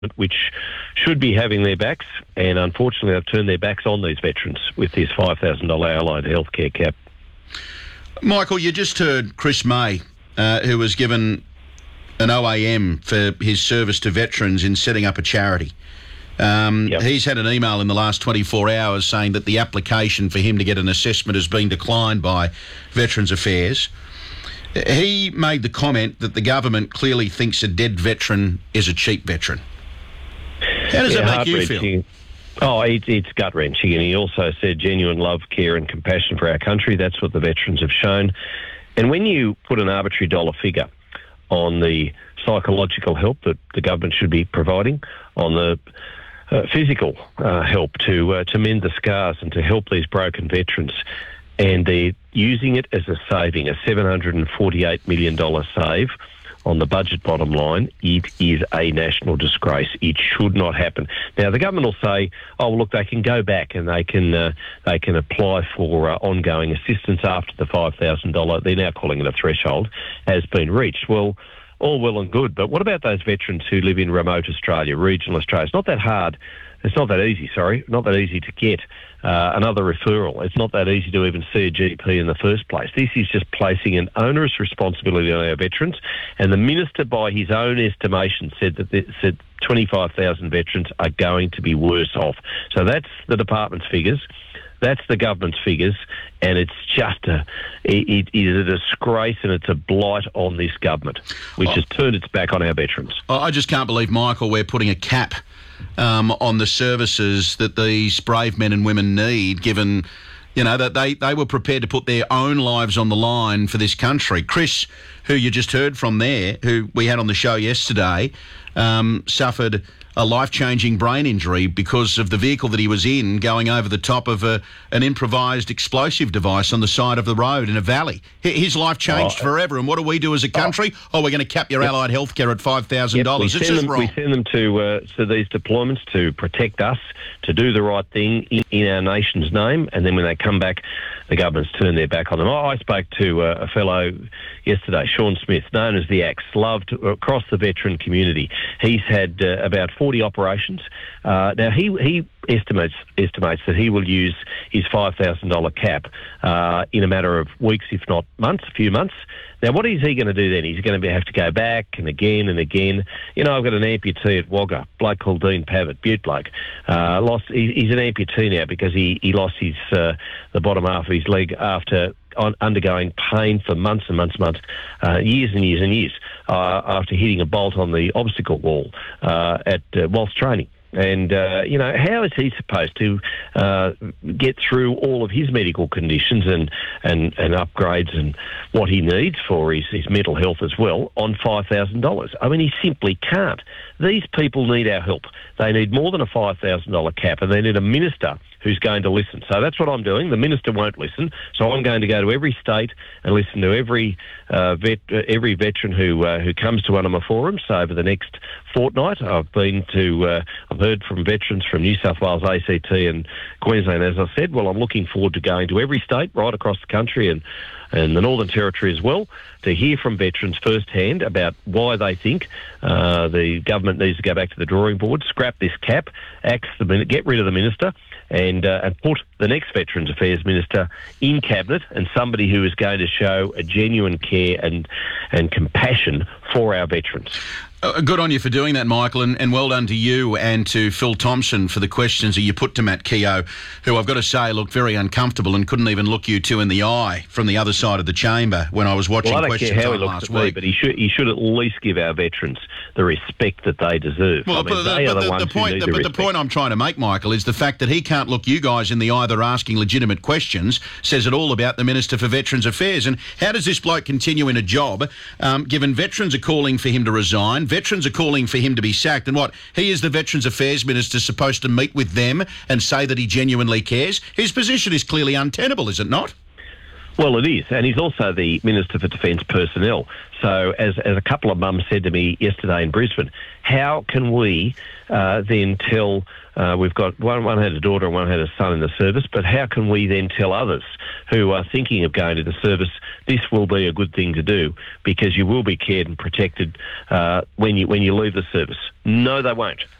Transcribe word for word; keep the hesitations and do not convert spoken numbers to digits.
which should be having their backs, and unfortunately they've turned their backs on these veterans with this five thousand dollars allied healthcare cap. Michael, you just heard Chris May, uh, who was given an O A M for his service to veterans in setting up a charity. Um, yep. He's had an email in the last twenty-four hours saying that the application for him to get an assessment has been declined by Veterans Affairs. He made the comment that the government clearly thinks a dead veteran is a cheap veteran. How does yeah, that make you feel? Oh, it, it's gut-wrenching. And he also said genuine love, care and compassion for our country. That's what the veterans have shown. And when you put an arbitrary dollar figure on the psychological help that the government should be providing, on the uh, physical uh, help to uh, to mend the scars and to help these broken veterans, and they're using it as a saving, a seven hundred forty-eight million dollars save on the budget bottom line, it is a national disgrace. It should not happen. Now, the government will say, oh, well, look, they can go back and they can uh, they can apply for uh, ongoing assistance after the five thousand dollars, they're now calling it a threshold, has been reached. Well, all well and good, but what about those veterans who live in remote Australia, regional Australia? It's not that hard. It's not that easy, sorry, not that easy to get uh, another referral. It's not that easy to even see a G P in the first place. This is just placing an onerous responsibility on our veterans. And the minister, by his own estimation, said that the, said twenty-five thousand veterans are going to be worse off. So that's the department's figures. That's the government's figures, and it's just a, it, it is a disgrace and it's a blight on this government, which oh. has turned its back on our veterans. I just can't believe, Michael, we're putting a cap um, on the services that these brave men and women need, given, you know, that they, they were prepared to put their own lives on the line for this country. Chris, who you just heard from there, who we had on the show yesterday, um, suffered a life-changing brain injury because of the vehicle that he was in going over the top of a, an improvised explosive device on the side of the road in a valley. His life changed oh. forever. And what do we do as a country? Oh, oh we're going to cap your yep. allied healthcare at five thousand dollars. Yep, it's just them, wrong. We send them to, uh, to these deployments to protect us, to do the right thing in, in our nation's name, and then when they come back, the government's turned their back on them. I spoke to uh, a fellow yesterday, Sean Smith, known as the Axe, loved across the veteran community. He's had uh, about forty operations. Uh, now, he he estimates estimates that he will use his five thousand dollars cap uh, in a matter of weeks, if not months, a few months. Now, what is he going to do then? He's going to have to go back and again and again. You know, I've got an amputee at Wagga, bloke called Dean Pavitt, Butte bloke. Uh, lost, he, he's an amputee now because he, he lost his uh, the bottom half of his leg after on undergoing pain for months and months and months, uh, years and years and years, uh, after hitting a bolt on the obstacle wall uh, at uh, whilst training. And, uh, you know, how is he supposed to uh, get through all of his medical conditions and, and, and upgrades and what he needs for his, his mental health as well on five thousand dollars? I mean, he simply can't. These people need our help. They need more than a five thousand dollars cap, and they need a minister who's going to listen. So that's what I'm doing. The minister won't listen, so I'm going to go to every state and listen to every uh, vet, uh, every veteran who uh, who comes to one of my forums over the next fortnight. I've been to, uh, I've heard from veterans from New South Wales, A C T and Queensland, as I said. Well, I'm looking forward to going to every state right across the country and, and the Northern Territory as well, to hear from veterans firsthand about why they think uh, the government needs to go back to the drawing board, scrap this cap, axe the min- get rid of the minister, and uh, and put the next Veterans Affairs Minister in Cabinet, and somebody who is going to show a genuine care and and compassion for our veterans. Uh, good on you for doing that, Michael, and, and well done to you and to Phil Thompson for the questions that you put to Matt Keogh, who I've got to say looked very uncomfortable and couldn't even look you two in the eye from the other side of the chamber when I was watching well, I don't questions care how on he looks last at me, week. But he should he should at least give our veterans the respect that they deserve. Well, I mean, but they the, are the, the, ones the point, who need the, the but respect. the point I'm trying to make, Michael, is the fact that he can't look you guys in the eye. They're asking legitimate questions. Says it all about the Minister for Veterans Affairs. And how does this bloke continue in a job, um, given veterans are calling for him to resign, veterans are calling for him to be sacked, and what, he is the Veterans Affairs Minister supposed to meet with them and say that he genuinely cares? His position is clearly untenable, is it not? Well, it is, and he's also the Minister for Defence Personnel. So, as as a couple of mums said to me yesterday in Brisbane, how can we uh, then tell, uh, we've got, one, one had a daughter and one had a son in the service, but how can we then tell others who are thinking of going to the service, this will be a good thing to do, because you will be cared and protected uh, when you when you leave the service? No, they won't.